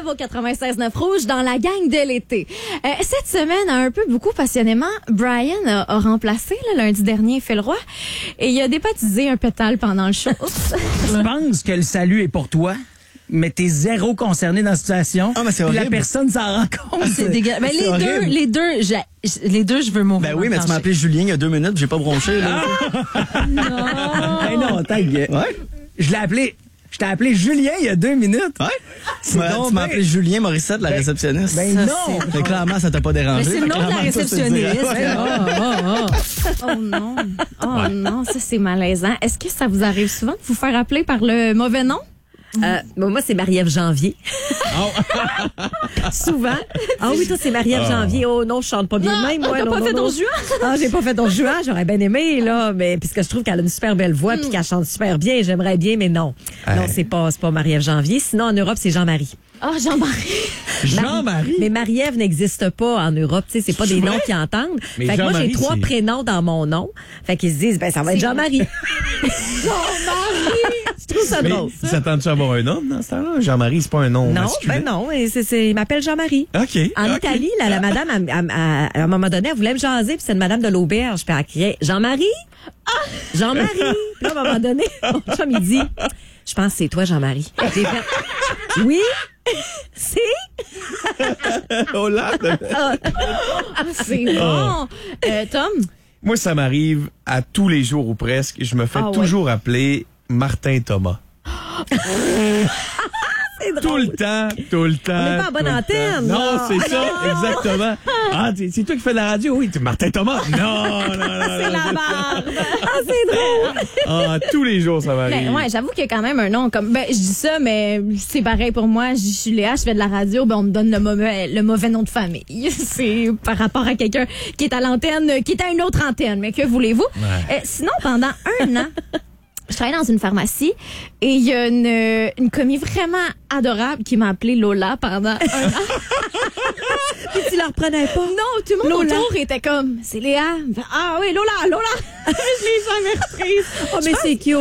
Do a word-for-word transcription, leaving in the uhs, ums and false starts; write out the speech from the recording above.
Love au quatre-vingt-seize neuf Rouge dans la gang de l'été. Euh, cette semaine, un peu beaucoup passionnément, Brian a, a remplacé là, lundi dernier Phil Roy et il a débaptisé un pétale pendant le show. Tu penses que le salut est pour toi? Mais t'es zéro concerné dans la situation. Ah, mais c'est Puis horrible. la personne s'en rend compte. Ah, c'est dégueulasse. Mais C'est les deux, horrible. les deux, j'ai- les deux, je veux mourir. Ben oui, mais tu m'as appelé Julien il y a deux minutes, j'ai pas bronché, là. Non. Ben non, ta gueule. Ouais? Je l'ai appelé. Je t'ai appelé Julien il y a deux minutes. Ouais? Tu m'as donc tu m'as ben- appelé Julien Morissette, la réceptionniste. Ben Ça, non. Mais clairement, ça t'a pas dérangé. Mais c'est le nom de la Clairement, ça, je te dirais. réceptionniste. Ouais. Oh, oh, oh. Oh non. Oh non, ça c'est malaisant. Est-ce que ça vous arrive souvent de vous faire appeler par le mauvais nom? Euh, bon, moi, c'est Marie-Ève Janvier. Souvent. Ah oui, toi, c'est Marie-Ève Janvier. Oh non, je chante pas bien de même, moi. t'as non, pas non, fait non. ton juin? Ah, j'ai pas fait ton juin. J'aurais bien aimé, là. Mais, puisque je trouve qu'elle a une super belle voix puis qu'elle chante super bien. J'aimerais bien, mais non. Non, c'est pas, c'est pas Marie-Ève Janvier. Sinon, en Europe, c'est Jean-Marie. Oh, Jean-Marie. Jean-Marie. Mais Marie-Ève n'existe pas en Europe. Tu sais, c'est pas des noms qu'ils entendent. Mais fait que moi, j'ai Jean-Marie, trois c'est- prénoms dans mon nom. Fait qu'ils se disent, ben, ça va être Jean-Marie. Jean-Marie. Je trouve ça Mais drôle. tu t'attends-tu à avoir un homme dans ce temps-là? Jean-Marie, c'est pas un nom Non, masculin. ben non. et c'est- c'est- Il m'appelle Jean-Marie. OK. En OK. Italie, là, la madame, à, à- à- à un moment donné, elle voulait me jaser, puis c'est une madame de l'auberge, puis elle criait « Jean-Marie! Jean-Marie! » Puis là, à un moment donné, mon chum, il dit « Je pense que c'est toi, Jean-Marie. » J'ai fait « Oui? C'est? Oh là! Ah, c'est bon. Euh, Tom? Moi, ça m'arrive à tous les jours ou presque. Je me fais Ah ouais. toujours appeler Martin Thomas. C'est drôle. Tout le temps, tout le temps. On n'est pas en bonne tout le antenne, temps. Non, là. c'est ça, exactement. Ah, c'est c'est toi qui fais de la radio? Oui, t'es Martin Thomas. Non, non, non. non, C'est non, la c'est- barbe. Ah, c'est drôle! Ah, tous les jours, ça m'arrive. Ben, ouais, j'avoue qu'il y a quand même un nom comme. Ben, je dis ça, mais c'est pareil pour moi. Je suis Léa, je fais de la radio, ben, on me donne le mauvais, le mauvais nom de famille. C'est par rapport à quelqu'un qui est à l'antenne, qui est à une autre antenne. Mais que voulez-vous? Euh, sinon, pendant un an, je travaillais dans une pharmacie et il y a une, une commis vraiment adorable qui m'a appelée Lola pendant un an. Puis tu la reprenais pas? Non, tout le monde Lola. autour était comme, c'est Léa. Ah oui, Lola, Lola. Je l'ai jamais reprise. Oh, mais c'est cute.